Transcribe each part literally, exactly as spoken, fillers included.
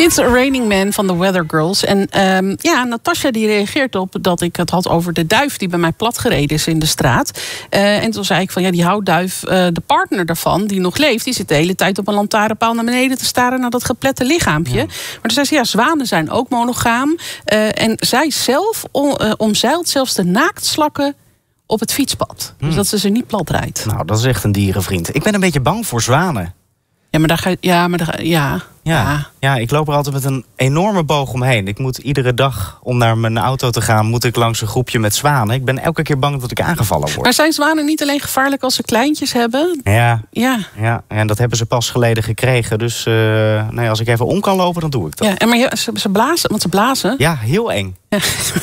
It's Raining Man van de Weather Girls. En um, ja, Natasja die reageert op dat ik het had over de duif die bij mij platgereden is in de straat. Uh, en toen zei ik van ja, die houtduif, uh, de partner daarvan, die nog leeft, die zit de hele tijd op een lantaarnpaal naar beneden te staren naar dat geplette lichaampje. Ja. Maar toen zei ze ja, zwanen zijn ook monogaam. Uh, en zij zelf om, uh, omzeilt zelfs de naaktslakken op het fietspad. Hmm. Dus dat ze ze niet plat rijdt. Nou, dat is echt een dierenvriend. Ik ben een beetje bang voor zwanen. Ja, maar daar ga je. Ja, maar daar, ja. Ja, ja. ja, ik loop er altijd met een enorme boog omheen. Ik moet iedere dag, om naar mijn auto te gaan, moet ik langs een groepje met zwanen. Ik ben elke keer bang dat ik aangevallen word. Maar zijn zwanen niet alleen gevaarlijk als ze kleintjes hebben? Ja, ja. ja en dat hebben ze pas geleden gekregen. Dus uh, nou ja, als ik even om kan lopen, dan doe ik dat. Ja, en maar je, ze, ze blazen, want ze blazen. Ja, heel eng. Ja.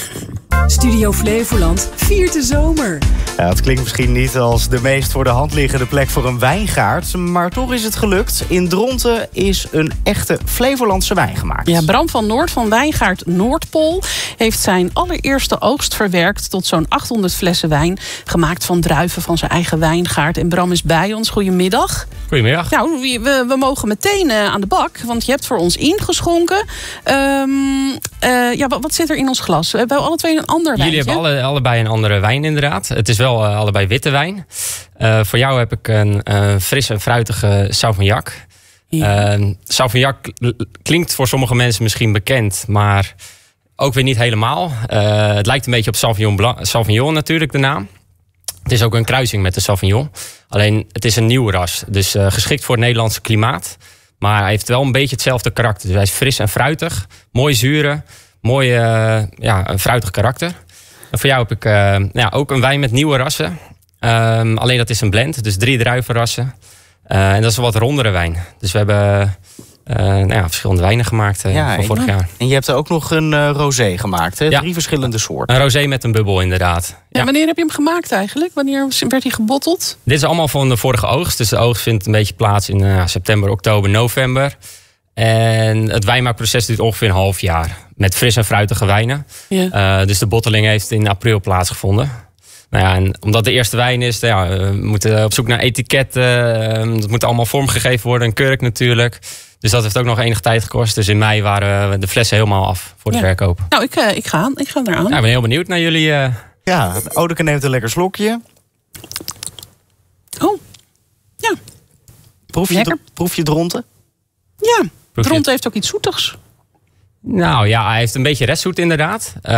Studio Flevoland viert de zomer. Ja, het klinkt misschien niet als de meest voor de hand liggende plek voor een wijngaard, maar toch is het gelukt. In Dronten is een echte Flevolandse wijn gemaakt. Ja, Bram van Noord van Wijngaard Noordpool heeft zijn allereerste oogst verwerkt tot zo'n achthonderd flessen wijn, gemaakt van druiven van zijn eigen wijngaard. En Bram is bij ons. Goedemiddag. Goedemiddag. Nou, we, we mogen meteen uh, aan de bak, want je hebt voor ons ingeschonken. Um, uh, ja, wat, wat zit er in ons glas? We hebben alle twee een ander wijntje. Jullie hebben alle, allebei een andere wijn inderdaad. Het is wel uh, allebei witte wijn. Uh, voor jou heb ik een uh, frisse en fruitige Sauvignac. Ja. Uh, Sauvignac klinkt voor sommige mensen misschien bekend, maar ook weer niet helemaal. Uh, het lijkt een beetje op Sauvignon Blanc, Sauvignon natuurlijk, de naam. Het is ook een kruising met de Sauvignon. Alleen het is een nieuw ras, dus uh, geschikt voor het Nederlandse klimaat. Maar hij heeft wel een beetje hetzelfde karakter. Dus hij is fris en fruitig, mooi zuren, mooi uh, ja, een fruitig karakter. En voor jou heb ik uh, ja, ook een wijn met nieuwe rassen. Um, alleen dat is een blend, dus drie druivenrassen. Uh, en dat is een wat rondere wijn. Dus we hebben uh, nou ja, verschillende wijnen gemaakt uh, ja, van vorig jaar. En je hebt er ook nog een uh, rosé gemaakt, hè? Ja. Drie verschillende soorten. Een rosé met een bubbel inderdaad. Ja, ja. Wanneer heb je hem gemaakt eigenlijk? Wanneer werd hij gebotteld? Dit is allemaal van de vorige oogst. Dus de oogst vindt een beetje plaats in uh, september, oktober, november. En het wijnmaakproces duurt ongeveer een half jaar. Met fris en fruitige wijnen. Ja. Uh, dus de botteling heeft in april plaatsgevonden. Nou ja, en omdat de eerste wijn is, ja, we moeten op zoek naar etiketten. Uh, dat moet allemaal vormgegeven worden. Een kurk natuurlijk. Dus dat heeft ook nog enige tijd gekost. Dus in mei waren de flessen helemaal af voor de ja. verkoop. Nou, ik, uh, ik ga ik ga eraan. Ja, ik ben heel benieuwd naar jullie. Uh... Ja, Odeke neemt een lekker slokje. Oh, ja. Proef je, proef je Dronten? Ja, Dronten heeft ook iets zoetigs. Nou ja, hij heeft een beetje restzoet inderdaad. Uh,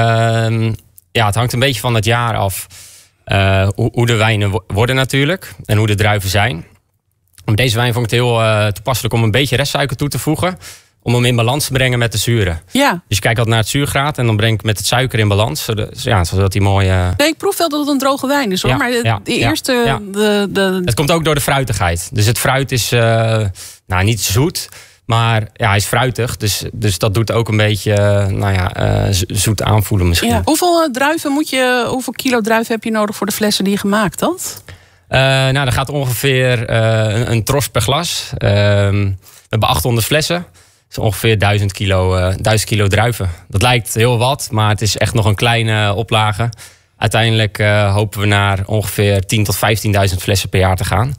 ja, het hangt een beetje van het jaar af uh, hoe, hoe de wijnen worden natuurlijk. En hoe de druiven zijn. Maar deze wijn vond ik het heel uh, toepasselijk om een beetje restsuiker toe te voegen. Om hem in balans te brengen met de zuren. Ja. Dus je kijkt altijd naar het zuurgraad en dan breng ik met het suiker in balans. Zodat, ja, zodat hij mooi... Uh... Nee, ik proef wel dat het een droge wijn is hoor. Ja, maar de, ja, de eerste... Ja, ja. De, de... Het komt ook door de fruitigheid. Dus het fruit is uh, nou, niet zoet. Maar ja, hij is fruitig, dus, dus dat doet ook een beetje uh, nou ja, uh, zoet aanvoelen misschien. Ja. Hoeveel uh, druiven moet je, hoeveel kilo druiven heb je nodig voor de flessen die je gemaakt had? Uh, nou, dat gaat ongeveer uh, een, een tros per glas. Uh, we hebben achthonderd flessen. Dat is ongeveer duizend kilo, uh, duizend kilo druiven. Dat lijkt heel wat, maar het is echt nog een kleine oplage. Uiteindelijk uh, hopen we naar ongeveer tienduizend tot vijftienduizend flessen per jaar te gaan.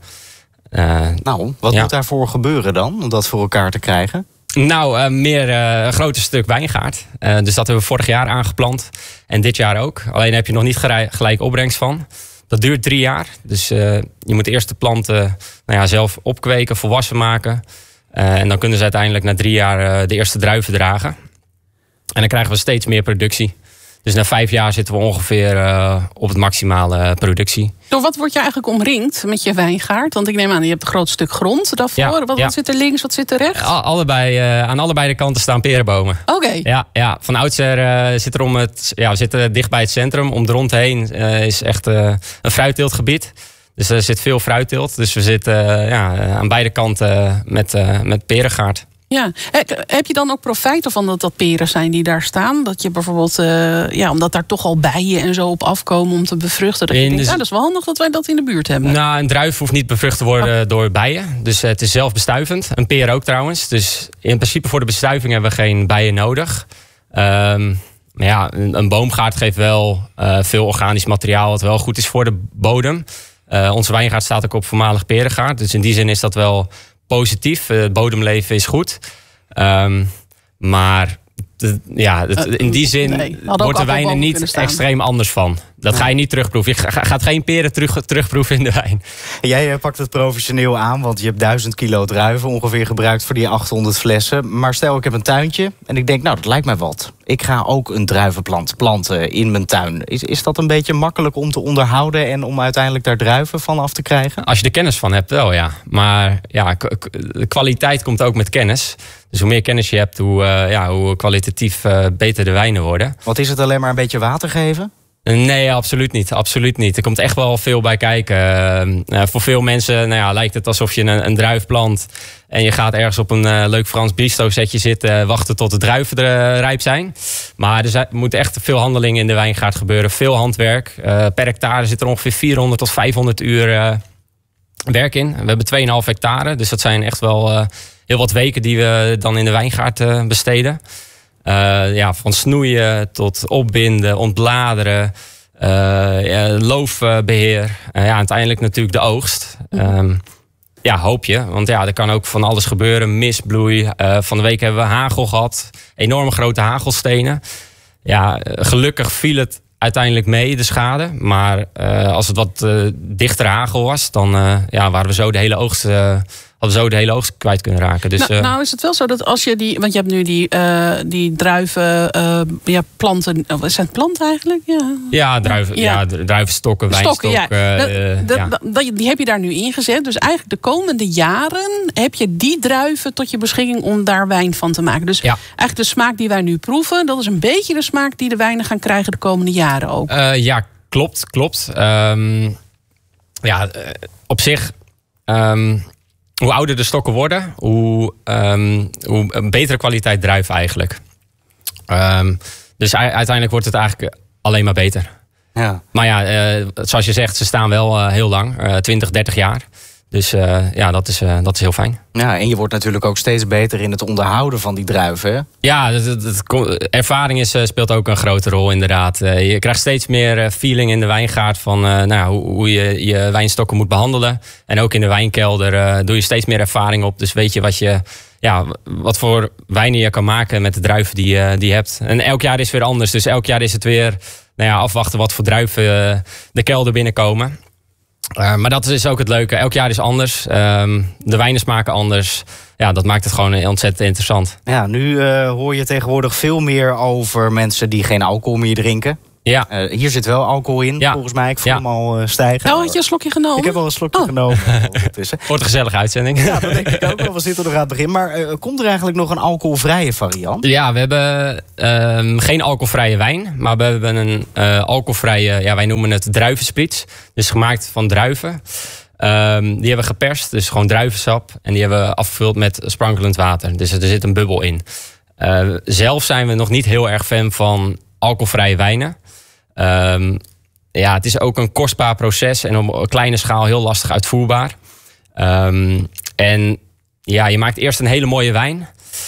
Uh, nou, wat ja. moet daarvoor gebeuren dan, om dat voor elkaar te krijgen? Nou, uh, meer uh, een groter stuk wijngaard. Uh, dus dat hebben we vorig jaar aangeplant. En dit jaar ook. Alleen heb je nog niet gelijk opbrengst van. Dat duurt drie jaar. Dus uh, je moet eerst de planten nou ja, zelf opkweken, volwassen maken. Uh, en dan kunnen ze uiteindelijk na drie jaar uh, de eerste druiven dragen. En dan krijgen we steeds meer productie. Dus na vijf jaar zitten we ongeveer uh, op het maximale productie. Door wat word je eigenlijk omringd met je wijngaard? Want ik neem aan, je hebt een groot stuk grond daarvoor. Ja, wat, ja. wat zit er links, wat zit er rechts? Al, allebei, uh, aan allebei de kanten staan perenbomen. Oké. Okay. Ja, ja, van oudsher uh, zit er om het, ja, we zitten dicht bij het centrum. Om de rond heen uh, is echt uh, een fruitteeltgebied. Dus er zit veel fruitteelt. Dus we zitten uh, ja, aan beide kanten met, uh, met perengaard. Ja, heb je dan ook profijt ervan dat dat peren zijn die daar staan? Dat je bijvoorbeeld, uh, ja, omdat daar toch al bijen en zo op afkomen om te bevruchten. Dat je denkt, nou, dat is wel handig dat wij dat in de buurt hebben. Nou, een druif hoeft niet bevrucht te worden oh. door bijen. Dus het is zelfbestuivend. Een peer ook trouwens. Dus in principe voor de bestuiving hebben we geen bijen nodig. Um, maar ja, een, een boomgaard geeft wel uh, veel organisch materiaal wat wel goed is voor de bodem. Uh, onze wijngaard staat ook op voormalig perengaard. Dus in die zin is dat wel positief. Het bodemleven is goed. Um, Maar de, ja, het, in die zin nee, wordt de wijn er niet extreem anders van. Dat ga je niet terugproeven. Je gaat geen peren terug, terugproeven in de wijn. Jij pakt het professioneel aan, want je hebt duizend kilo druiven ongeveer gebruikt voor die achthonderd flessen. Maar stel, ik heb een tuintje en ik denk, nou, dat lijkt mij wat. Ik ga ook een druivenplant planten in mijn tuin. Is, is dat een beetje makkelijk om te onderhouden en om uiteindelijk daar druiven van af te krijgen? Als je er kennis van hebt, wel ja. Maar ja, de kwaliteit komt ook met kennis. Dus hoe meer kennis je hebt, hoe, uh, ja, hoe kwalitatief uh, beter de wijnen worden. Wat is het alleen maar een beetje water geven? Nee, absoluut niet. Absoluut niet. Er komt echt wel veel bij kijken. Uh, voor veel mensen nou ja, lijkt het alsof je een, een druif plant en je gaat ergens op een uh, leuk Frans bistro-setje zitten, uh, wachten tot de druiven er, uh, rijp zijn. Maar er, zijn, er moet echt veel handeling in de wijngaard gebeuren. Veel handwerk. Uh, per hectare zit er ongeveer vierhonderd tot vijfhonderd uur uh, werk in. We hebben twee komma vijf hectare. Dus dat zijn echt wel uh, heel wat weken die we dan in de wijngaard uh, besteden. Uh, ja, van snoeien tot opbinden, ontbladeren, uh, ja, loofbeheer. Uh, ja, uiteindelijk natuurlijk de oogst. Um, ja, hoop je. Want ja, er kan ook van alles gebeuren. Misbloei. Uh, van de week hebben we hagel gehad. Enorme grote hagelstenen. Ja, gelukkig viel het uiteindelijk mee, de schade. Maar uh, als het wat uh, dichter hagel was, dan uh, ja, waren we zo de hele oogst... Uh, hadden zo de hele oogst kwijt kunnen raken. Dus, nou, uh, nou is het wel zo dat als je die... Want je hebt nu die, uh, die druiven... Uh, ja, planten... Oh, zijn het planten eigenlijk? Ja, ja, druiven, ja. ja druivenstokken, wijnstokken. Ja. Uh, dat, dat, ja. dat, die heb je daar nu ingezet. Dus eigenlijk de komende jaren heb je die druiven tot je beschikking om daar wijn van te maken. Dus ja. eigenlijk de smaak die wij nu proeven, dat is een beetje de smaak die de wijnen gaan krijgen de komende jaren ook. Uh, ja, klopt, klopt. Um, ja, uh, op zich... Um, Hoe ouder de stokken worden, hoe, um, hoe een betere kwaliteit druif eigenlijk. Um, dus uiteindelijk wordt het eigenlijk alleen maar beter. Ja. Maar ja, uh, zoals je zegt, ze staan wel uh, heel lang. Uh, twintig, dertig jaar. Dus uh, ja, dat is, uh, dat is heel fijn. Ja, en je wordt natuurlijk ook steeds beter in het onderhouden van die druiven. Hè? Ja, dat, dat, dat, ervaring is, uh, speelt ook een grote rol inderdaad. Uh, je krijgt steeds meer uh, feeling in de wijngaard van uh, nou, hoe, hoe je je wijnstokken moet behandelen. En ook in de wijnkelder uh, doe je steeds meer ervaring op. Dus weet je wat, je, ja, wat voor wijnen je kan maken met de druiven die, uh, die je hebt. En elk jaar is weer anders. Dus elk jaar is het weer nou ja, afwachten wat voor druiven uh, de kelder binnenkomen. Uh, maar dat is ook het leuke. Elk jaar is anders. Um, de wijnen smaken anders. Ja, dat maakt het gewoon ontzettend interessant. Ja, nu uh, hoor je tegenwoordig veel meer over mensen die geen alcohol meer drinken. Ja. Uh, hier zit wel alcohol in, ja. volgens mij. Ik voel ja. hem al uh, stijgen. Nou, had je een slokje genomen? Ik heb al een slokje oh. genomen. Wordt een gezellige uitzending. Ja, dat denk ik ook wel. We zitten er aan het begin. Maar uh, komt er eigenlijk nog een alcoholvrije variant? Ja, we hebben uh, geen alcoholvrije wijn. Maar we hebben een uh, alcoholvrije, ja, wij noemen het druivensprits. Dus gemaakt van druiven. Um, die hebben we geperst, dus gewoon druivensap. En die hebben we afgevuld met sprankelend water. Dus er zit een bubbel in. Uh, zelf zijn we nog niet heel erg fan van alcoholvrije wijnen. Um, ja, het is ook een kostbaar proces en op een kleine schaal heel lastig uitvoerbaar. Um, en ja, je maakt eerst een hele mooie wijn.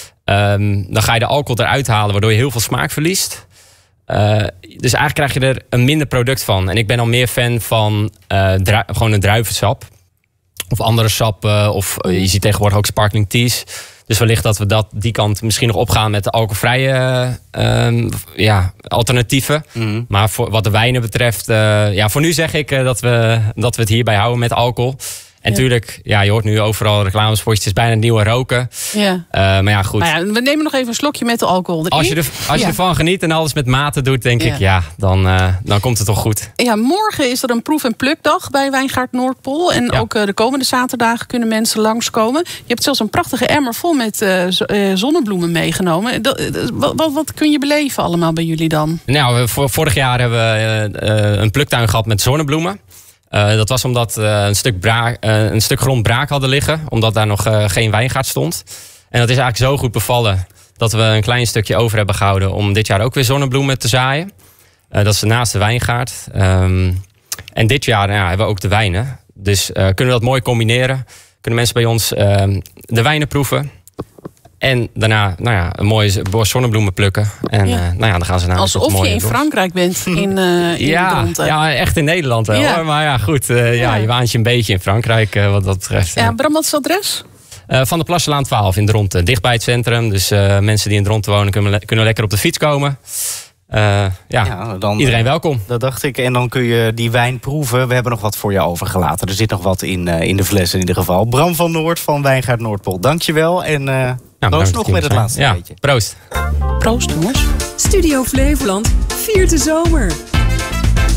Um, dan ga je de alcohol eruit halen, waardoor je heel veel smaak verliest. Uh, dus eigenlijk krijg je er een minder product van. En ik ben al meer fan van uh, dru- gewoon een druivensap. Of andere sappen. Of uh, je ziet tegenwoordig ook sparkling teas. Dus wellicht dat we dat, die kant misschien nog opgaan met de alcoholvrije uh, ja, alternatieven. Mm. Maar voor wat de wijnen betreft, uh, ja, voor nu zeg ik uh, dat, we, dat we het hierbij houden met alcohol. En natuurlijk, ja. ja, je hoort nu overal reclamespotjes, bijna nieuwe roken. Ja. Uh, maar ja, goed. Maar ja, we nemen nog even een slokje met de alcohol erin. Als je, er, als je ja. ervan geniet en alles met mate doet, denk ja. ik, ja, dan, uh, dan komt het toch goed. Ja, morgen is er een proef- en plukdag bij Wijngaard Noordpool. En ja. ook uh, de komende zaterdagen kunnen mensen langskomen. Je hebt zelfs een prachtige emmer vol met uh, zonnebloemen meegenomen. Dat, uh, wat, wat, wat kun je beleven allemaal bij jullie dan? Nou, vorig jaar hebben we uh, een pluktuin gehad met zonnebloemen. Uh, dat was omdat we uh, een, stuk braak, uh, een stuk grond braak hadden liggen. Omdat daar nog uh, geen wijngaard stond. En dat is eigenlijk zo goed bevallen dat we een klein stukje over hebben gehouden om dit jaar ook weer zonnebloemen te zaaien. Uh, dat is naast de wijngaard. Um, en dit jaar nou ja, hebben we ook de wijnen. Dus uh, kunnen we dat mooi combineren. Kunnen mensen bij ons uh, de wijnen proeven. En daarna nou ja, een mooie bos zonnebloemen plukken. En ja. Uh, nou ja, dan gaan ze naar alsof je in bos. Frankrijk bent. In, uh, in ja, ja, echt in Nederland wel. Ja. Hoor. Maar ja, goed. Uh, ja. ja, je waant je een beetje in Frankrijk uh, wat dat betreft. Ja, Bram, wat is het adres? Uh, van de Plassenlaan twaalf in Dronten. Dicht bij het centrum. Dus uh, mensen die in Dronten wonen kunnen, kunnen lekker op de fiets komen. Uh, ja, ja dan, iedereen welkom. Dat dacht ik. En dan kun je die wijn proeven. We hebben nog wat voor je overgelaten. Er zit nog wat in, uh, in de fles in ieder geval. Bram van Noord van Wijngaard Noordpool. Dankjewel. En uh, nou, proost nog met het laatste ja, beetje. Proost. Proost jongens. Studio Flevoland viert de zomer.